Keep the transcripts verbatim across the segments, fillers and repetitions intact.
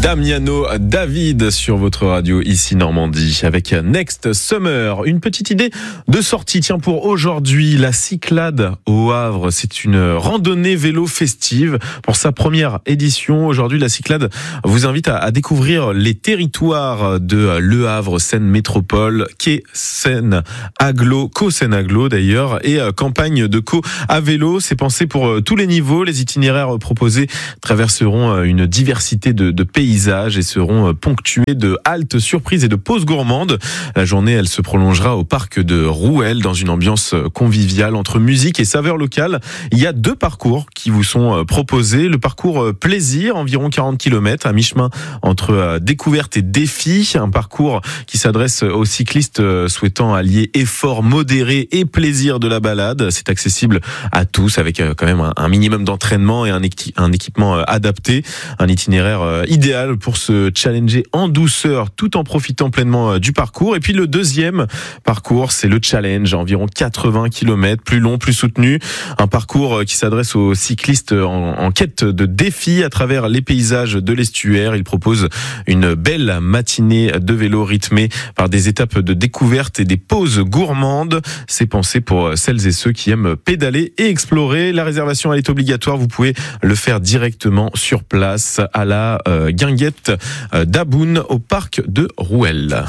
Damiano David sur votre radio ici Normandie avec Next Summer. Une petite idée de sortie, tiens, pour aujourd'hui, la Cyclade au Havre. C'est une randonnée vélo festive pour sa première édition. Aujourd'hui, la Cyclade vous invite à, à découvrir les territoires de Le Havre, Seine Métropole, quai Seine Agglo, Co Seine Agglo d'ailleurs, et campagne de co à vélo. C'est pensé pour tous les niveaux. Les itinéraires proposés traverseront une diversité de, de paysages et seront ponctués de haltes surprises et de pauses gourmandes. La journée, elle se prolongera au parc de Rouelle dans une ambiance conviviale entre musique et saveurs locales. Il y a deux parcours qui vous sont proposés. Le parcours plaisir, environ quarante kilomètres, à mi-chemin entre découverte et défi. Un parcours qui s'adresse aux cyclistes souhaitant allier effort modéré et plaisir de la balade. C'est accessible à tous avec quand même un minimum d'entraînement et un équipement adapté. Un itinéraire idéal pour se challenger en douceur tout en profitant pleinement du parcours. Et puis le deuxième parcours, c'est le challenge, environ quatre-vingts kilomètres, plus long, plus soutenu. Un parcours qui s'adresse aux cyclistes en, en quête de défis à travers les paysages de l'estuaire. Il propose une belle matinée de vélo rythmée par des étapes de découverte et des pauses gourmandes. C'est pensé pour celles et ceux qui aiment pédaler et explorer. La réservation elle est obligatoire. Vous pouvez le faire directement sur place à la euh, Guinguette d'Aboun au parc de Rouelle.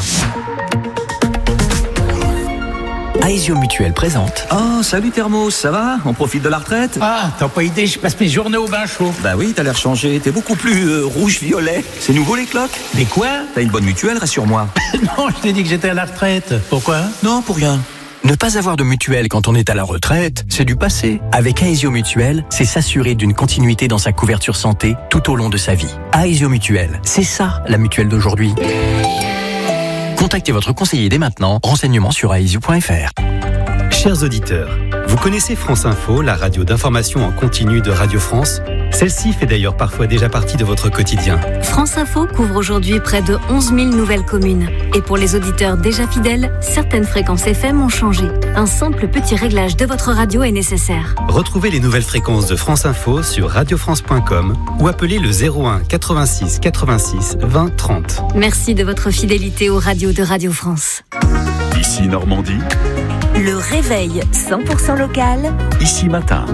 Aesio Mutuel présente. Oh, salut Thermos, ça va? On profite de la retraite? Ah, t'as pas idée, je passe mes journées au bain chaud. Bah oui, t'as l'air changé, t'es beaucoup plus euh, rouge-violet. C'est nouveau les cloques? Mais quoi? T'as une bonne mutuelle, rassure-moi. Non, je t'ai dit que j'étais à la retraite. Pourquoi? Non, pour rien. Ne pas avoir de mutuelle quand on est à la retraite, c'est du passé. Avec Aesio Mutuel, c'est s'assurer d'une continuité dans sa couverture santé tout au long de sa vie. Aesio Mutuel, c'est ça la mutuelle d'aujourd'hui. Contactez votre conseiller dès maintenant. Renseignements sur aesio point f r. Chers auditeurs, vous connaissez France Info, la radio d'information en continu de Radio France? Celle-ci fait d'ailleurs parfois déjà partie de votre quotidien. France Info couvre aujourd'hui près de onze mille nouvelles communes. Et pour les auditeurs déjà fidèles, certaines fréquences F M ont changé. Un simple petit réglage de votre radio est nécessaire. Retrouvez les nouvelles fréquences de France Info sur radio france point com ou appelez le zéro un quatre-vingt-six quatre-vingt-six vingt trente. Merci de votre fidélité aux radios de Radio France. Ici Normandie. Le réveil cent pour cent local. Ici Matin.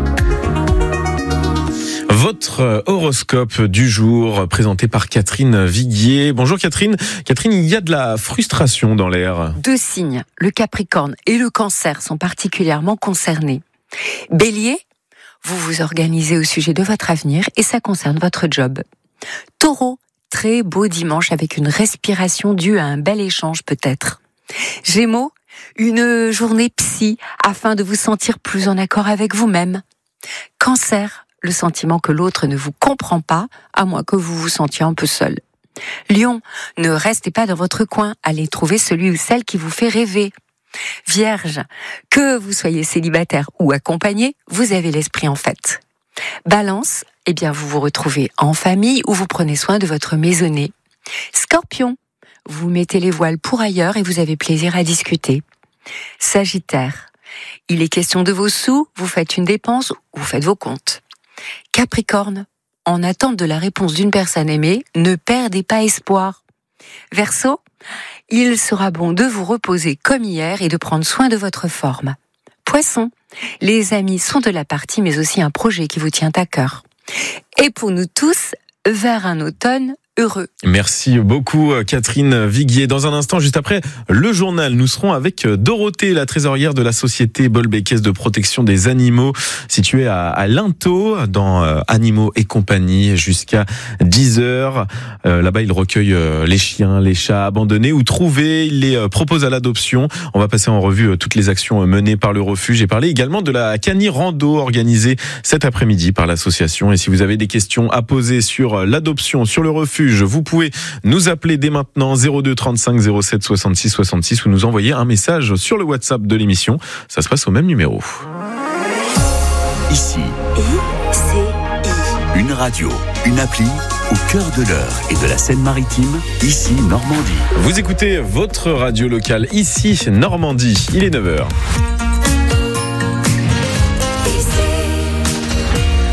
Votre horoscope du jour présenté par Catherine Viguier. Bonjour Catherine. Catherine, il y a de la frustration dans l'air. Deux signes, le Capricorne et le Cancer, sont particulièrement concernés. Bélier, vous vous organisez au sujet de votre avenir et ça concerne votre job. Taureau, très beau dimanche avec une respiration due à un bel échange peut-être. Gémeaux, une journée psy afin de vous sentir plus en accord avec vous-même. Cancer, le sentiment que l'autre ne vous comprend pas, à moins que vous vous sentiez un peu seul. Lion, ne restez pas dans votre coin, allez trouver celui ou celle qui vous fait rêver. Vierge, que vous soyez célibataire ou accompagné, vous avez l'esprit en fête. Balance, eh bien vous vous retrouvez en famille ou vous prenez soin de votre maisonnée. Scorpion, vous mettez les voiles pour ailleurs et vous avez plaisir à discuter. Sagittaire, il est question de vos sous, vous faites une dépense ou vous faites vos comptes. Capricorne, en attente de la réponse d'une personne aimée, ne perdez pas espoir. Verseau, il sera bon de vous reposer comme hier et de prendre soin de votre forme. Poisson, les amis sont de la partie mais aussi un projet qui vous tient à cœur. Et pour nous tous, vers un automne heureux. Merci beaucoup Catherine Viguier. Dans un instant, juste après le journal, nous serons avec Dorothée, la trésorière de la société Bolbécaisse de protection des animaux, située à, à Linteau, dans euh, Animaux et compagnie, jusqu'à dix heures. Euh, là-bas, il recueille euh, les chiens, les chats abandonnés ou trouvés. Il les euh, propose à l'adoption. On va passer en revue euh, toutes les actions euh, menées par le refuge. J'ai parlé également de la Cani Rando organisée cet après-midi par l'association. Et si vous avez des questions à poser sur euh, l'adoption, sur le refuge, vous pouvez nous appeler dès maintenant zéro deux trente-cinq zéro sept soixante-six soixante-six ou nous envoyer un message sur le WhatsApp de l'émission. Ça se passe au même numéro. Ici, I C I. une radio, une appli au cœur de l'Eure et de la Seine-Maritime. Ici Normandie. Vous écoutez votre radio locale. Ici Normandie. Il est neuf heures.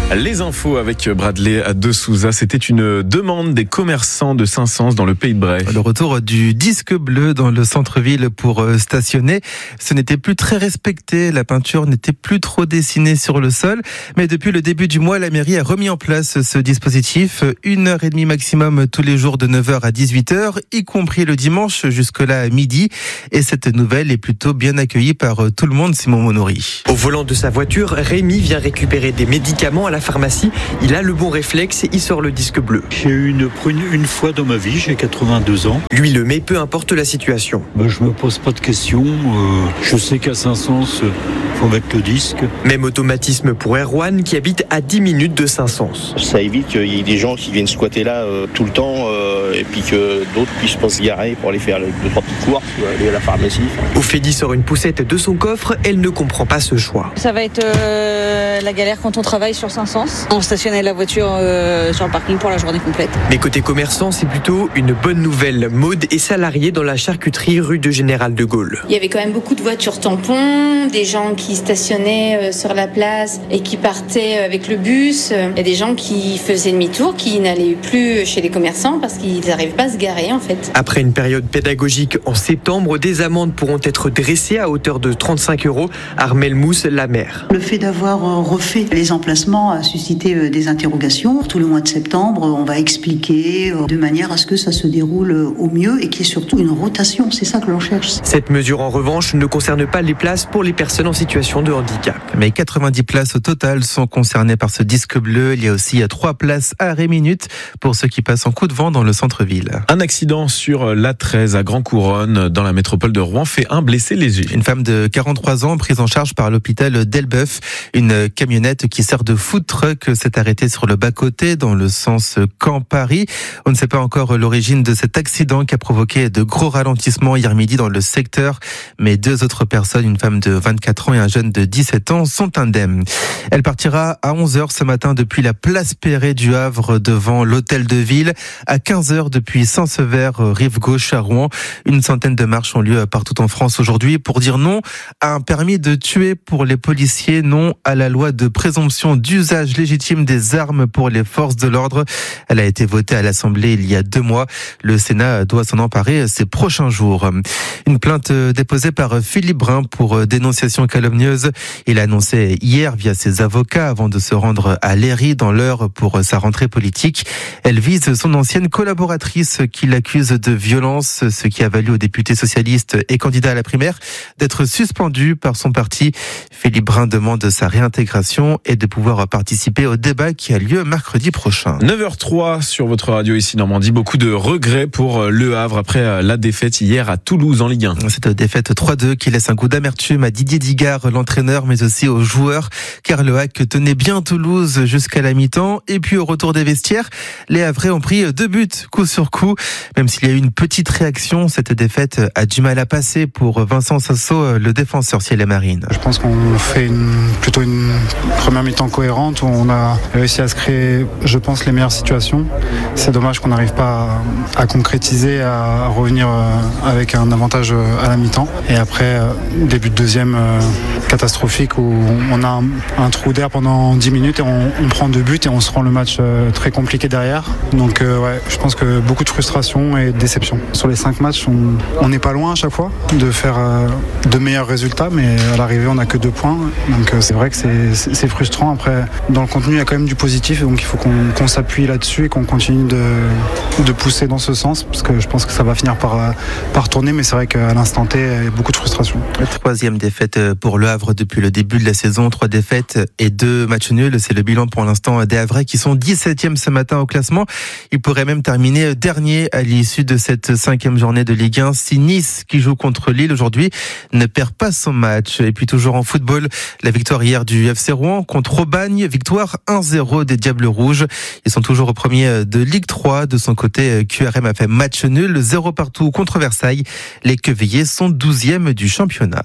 Les infos avec Bradley de Souza. C'était une demande des commerçants de Saint-Saëns dans le Pays de Bray. Le retour du disque bleu dans le centre-ville pour stationner. Ce n'était plus très respecté. La peinture n'était plus trop dessinée sur le sol. Mais depuis le début du mois, la mairie a remis en place ce dispositif. Une heure et demie maximum tous les jours de neuf heures à dix-huit heures, y compris le dimanche jusque-là à midi. Et cette nouvelle est plutôt bien accueillie par tout le monde, Simon Monori. Au volant de sa voiture, Rémi vient récupérer des médicaments à la pharmacie. Il a le bon réflexe, il sort le disque bleu. J'ai eu une prune une fois dans ma vie, j'ai quatre-vingt-deux ans. Lui le met, peu importe la situation. Ben, je me pose pas de questions. Euh, je sais qu'à Saint-Saëns, il faut mettre le disque. Même automatisme pour Erwan qui habite à dix minutes de Saint-Saëns. Ça évite qu'il y ait des gens qui viennent squatter là euh, tout le temps euh, et puis que d'autres puissent pas se garer pour aller faire deux trois petites courses ou aller à la pharmacie. Ophélie sort une poussette de son coffre, elle ne comprend pas ce choix. Ça va être euh, la galère quand on travaille sur Saint-Saëns. On stationnait la voiture euh, sur le parking pour la journée complète. Mais côté commerçant, c'est plutôt une bonne nouvelle. Maud est salariée dans la charcuterie rue de Général de Gaulle. Il y avait quand même beaucoup de voitures tampons, des gens qui stationnaient sur la place et qui partaient avec le bus. Il y a des gens qui faisaient demi-tour, qui n'allaient plus chez les commerçants parce qu'ils n'arrivaient pas à se garer en fait. Après une période pédagogique en septembre, des amendes pourront être dressées à hauteur de trente-cinq euros. Armelle Mousse, la maire. Le fait d'avoir refait les emplacements a suscité des interrogations. Tout le mois de septembre, on va expliquer de manière à ce que ça se déroule au mieux et qu'il y ait surtout une rotation. C'est ça que l'on cherche. Cette mesure, en revanche, ne concerne pas les places pour les personnes en situation de handicap. Mais quatre-vingt-dix places au total sont concernées par ce disque bleu. Il y a aussi trois places arrêt minute pour ceux qui passent en coup de vent dans le centre-ville. Un accident sur l'A treize à Grand Couronne, dans la métropole de Rouen, fait un blessé léger. Une femme de quarante-trois ans prise en charge par l'hôpital d'Elbeuf. Une camionnette qui sert de food truck s'est arrêtée sur le bas-côté dans le sens Caen-Paris. On ne sait pas encore l'origine de cet accident qui a provoqué de gros ralentissements hier midi dans le secteur. Mais deux autres personnes, une femme de vingt-quatre ans et un jeune de dix-sept ans, sont indemnes. Elle partira à onze heures ce matin depuis la place Perret du Havre devant l'hôtel de ville, à quinze heures depuis Saint-Sever, rive gauche à Rouen. Une centaine de marches ont lieu partout en France aujourd'hui pour dire non à un permis de tuer pour les policiers, non à la loi de présomption d'usage légitime des armes pour les forces de l'ordre. Elle a été votée à l'Assemblée il y a deux mois. Le Sénat doit s'en emparer ces prochains jours. Une plainte déposée par Philippe Brun pour dénonciation calomnieuse. Il a annoncé hier via ses avocats avant de se rendre à Léry dans l'heure pour sa rentrée politique. Elle vise son ancienne collaboratrice qui l'accuse de violence, ce qui a valu au député socialiste et candidat à la primaire d'être suspendu par son parti. Philippe Brun demande sa réintégration et de pouvoir participer au débat qui a lieu mercredi prochain. neuf heures trois sur votre radio ici Normandie. Beaucoup de regrets pour Le Havre après la défaite hier à Toulouse en Ligue un. Cette défaite trois deux qui laisse un goût d'amertume à Didier Digard, l'entraîneur, mais aussi aux joueurs, car le H A C tenait bien Toulouse jusqu'à la mi-temps. Et puis au retour des vestiaires, les Havrais ont pris deux buts coup sur coup. Même s'il y a eu une petite réaction, cette défaite a du mal à passer pour Vincent Sasso, le défenseur ciel et marine. Je pense qu'on fait une, plutôt une première mi-temps cohérente où on a réussi à se créer, je pense, les meilleures situations. C'est dommage qu'on n'arrive pas à, à concrétiser, à revenir avec un avantage à la mi-temps. Et après, début de deuxième catastrophique où on a un, un trou d'air pendant dix minutes et on, on prend deux buts et on se rend le match très compliqué derrière. Donc euh, ouais, je pense que beaucoup de frustration et de déception. Sur les cinq matchs, on n'est pas loin à chaque fois de faire euh, de meilleurs résultats, mais à l'arrivée, on n'a que deux points. Donc euh, c'est vrai que c'est, c'est, c'est frustrant. Après, dans le contenu, il y a quand même du positif, donc il faut qu'on, qu'on s'appuie là-dessus et qu'on continue de, de pousser dans ce sens, parce que je pense que ça va finir par, par tourner, mais c'est vrai qu'à l'instant T, il y a beaucoup de frustration. La troisième défaite pour Le Havre depuis le début de la saison, trois défaites et deux matchs nuls. C'est le bilan pour l'instant des Havrais qui sont dix-septième ce matin au classement. Ils pourraient même terminer dernier à l'issue de cette cinquième journée de Ligue un. Si Nice, qui joue contre Lille aujourd'hui, ne perd pas son match. Et puis toujours en football, la victoire hier du F C Rouen contre Aubagne, victoire un zéro des Diables Rouges. Ils sont toujours au premier de Ligue trois. De son côté, Q R M a fait match nul, zéro partout contre Versailles. Les Quevilliers sont douzième du championnat.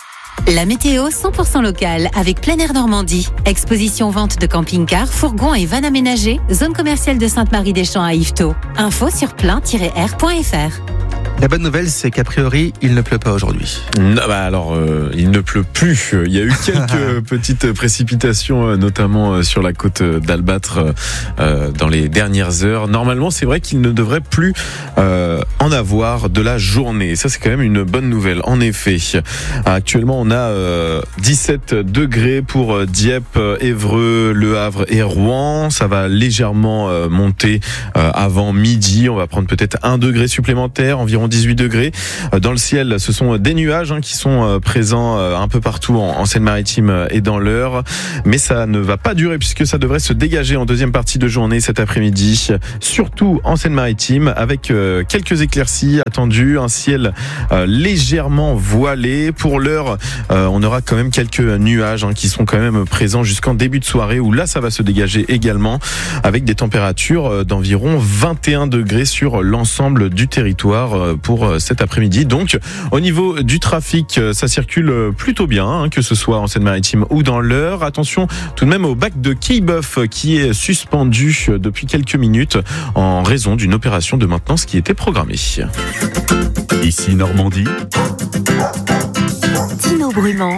La météo cent pour cent locale avec Plein Air Normandie. Exposition vente de camping-cars, fourgons et vannes aménagées. Zone commerciale de Sainte-Marie-des-Champs à Yvetot. Info sur plein tiret air point f r. La bonne nouvelle, c'est qu'a priori, il ne pleut pas aujourd'hui. Non, bah alors, euh, il ne pleut plus. Il y a eu quelques petites précipitations, notamment sur la côte d'Albâtre euh, dans les dernières heures. Normalement, c'est vrai qu'il ne devrait plus euh, en avoir de la journée. Ça, c'est quand même une bonne nouvelle. En effet, actuellement, on a euh, dix-sept degrés pour Dieppe, Évreux, Le Havre et Rouen. Ça va légèrement euh, monter euh, avant midi. On va prendre peut-être un degré supplémentaire, environ dix-huit degrés. Dans le ciel, ce sont des nuages hein, qui sont présents un peu partout en, en Seine-Maritime et dans l'Eure. Mais ça ne va pas durer puisque ça devrait se dégager en deuxième partie de journée cet après-midi. Surtout en Seine-Maritime avec euh, quelques éclaircies attendues, un ciel euh, légèrement voilé. Pour l'heure, euh, on aura quand même quelques nuages hein, qui sont quand même présents jusqu'en début de soirée où là, ça va se dégager également avec des températures d'environ vingt et un degrés sur l'ensemble du territoire pour cet après-midi. Donc, au niveau du trafic, ça circule plutôt bien, hein, que ce soit en Seine-Maritime ou dans l'Eure. Attention tout de même au bac de Quillebeuf qui est suspendu depuis quelques minutes en raison d'une opération de maintenance qui était programmée. Ici Normandie. Tino Brumand.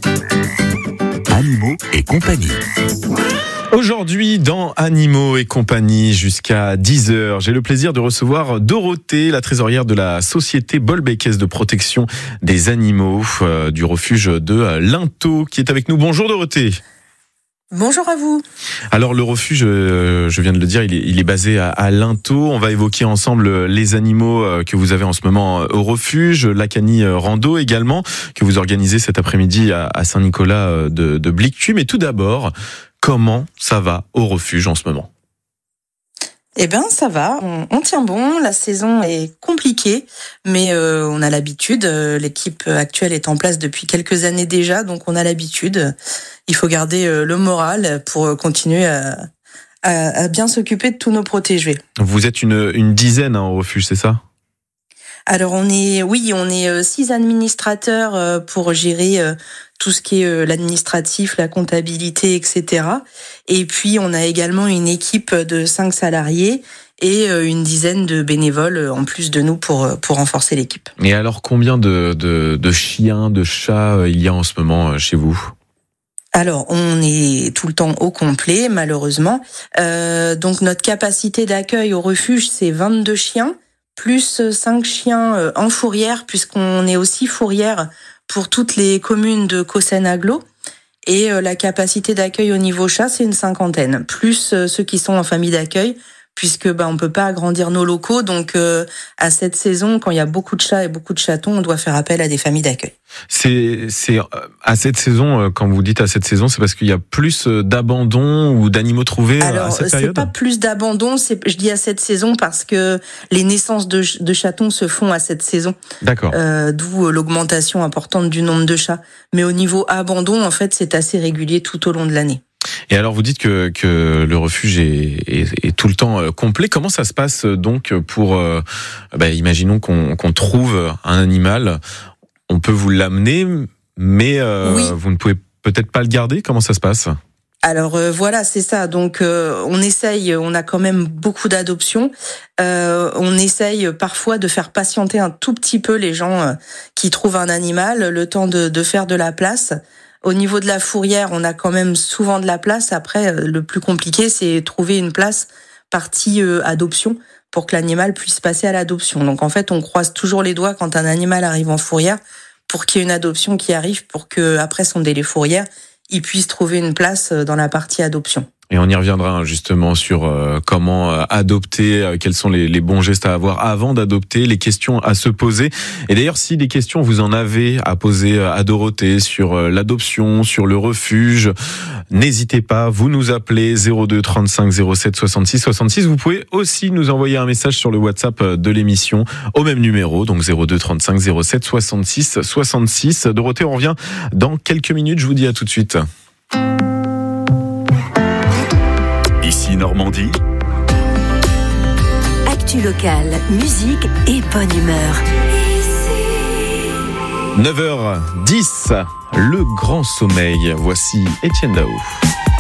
Animaux et compagnie. Aujourd'hui, dans Animaux et compagnie, jusqu'à dix heures, j'ai le plaisir de recevoir Dorothée, la trésorière de la Société Bolbecquaise de protection des animaux euh, du refuge de Linteau, qui est avec nous. Bonjour Dorothée. Bonjour à vous. Alors le refuge, euh, je viens de le dire, il est, il est basé à, à Linteau. On va évoquer ensemble les animaux euh, que vous avez en ce moment au refuge, la Cani Rando également, que vous organisez cet après-midi à, à Saint-Nicolas de, de Blictu. Mais tout d'abord, comment ça va au refuge en ce moment ? Eh bien, ça va. On, on tient bon. La saison est compliquée, mais euh, on a l'habitude. L'équipe actuelle est en place depuis quelques années déjà, donc on a l'habitude. Il faut garder euh, le moral pour continuer à, à, à bien s'occuper de tous nos protégés. Vous êtes une, une dizaine hein, au refuge, c'est ça ? Alors, on est, oui, on est six administrateurs pour gérer tout ce qui est l'administratif, la comptabilité, et cetera. Et puis, on a également une équipe de cinq salariés et une dizaine de bénévoles en plus de nous pour, pour renforcer l'équipe. Et alors, combien de, de, de chiens, de chats il y a en ce moment chez vous ? Alors, on est tout le temps au complet, malheureusement. Euh, donc, notre capacité d'accueil au refuge, c'est vingt-deux chiens, plus cinq chiens en fourrière, puisqu'on est aussi fourrière pour toutes les communes de Caussène-Aglo. Et la capacité d'accueil au niveau chat, c'est une cinquantaine, plus ceux qui sont en famille d'accueil, puisque bah, on peut pas agrandir nos locaux. Donc, euh, à cette saison, quand il y a beaucoup de chats et beaucoup de chatons, on doit faire appel à des familles d'accueil. C'est, c'est à cette saison, quand vous dites à cette saison, c'est parce qu'il y a plus d'abandon ou d'animaux trouvés Alors, à cette période ? Alors, c'est pas plus d'abandon, c'est, je dis à cette saison parce que les naissances de, de chatons se font à cette saison. D'accord. Euh, d'où l'augmentation importante du nombre de chats. Mais au niveau abandon, en fait, c'est assez régulier tout au long de l'année. Et alors vous dites que, que le refuge est, est, est tout le temps complet. Comment ça se passe donc pour, euh, bah, imaginons qu'on, qu'on trouve un animal, on peut vous l'amener, mais euh, oui. vous ne pouvez peut-être pas le garder. Comment ça se passe ? Alors euh, voilà, c'est ça. Donc euh, on essaye, on a quand même beaucoup d'adoptions. Euh, on essaye parfois de faire patienter un tout petit peu les gens euh, qui trouvent un animal, le temps de, de faire de la place. Au niveau de la fourrière, on a quand même souvent de la place. Après, le plus compliqué, c'est trouver une place partie euh, adoption pour que l'animal puisse passer à l'adoption. Donc en fait, on croise toujours les doigts quand un animal arrive en fourrière pour qu'il y ait une adoption qui arrive, pour que après son délai fourrière, il puisse trouver une place dans la partie adoption. Et on y reviendra justement sur euh, comment euh, adopter, euh, quels sont les, les bons gestes à avoir avant d'adopter, les questions à se poser. Et d'ailleurs, si des questions vous en avez à poser à Dorothée sur euh, l'adoption, sur le refuge, n'hésitez pas, vous nous appelez zéro deux trente-cinq zéro sept soixante-six soixante-six. Vous pouvez aussi nous envoyer un message sur le WhatsApp de l'émission au même numéro, donc zéro deux trente-cinq zéro sept soixante-six soixante-six. Dorothée, on revient dans quelques minutes. Je vous dis à tout de suite. Ici Normandie. Actu locale, musique et bonne humeur. neuf heures dix, le grand sommeil. Voici Étienne Dao.